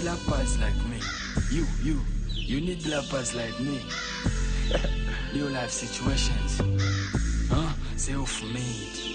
lappers like me. You need lappers like me. New life situations. Say for me.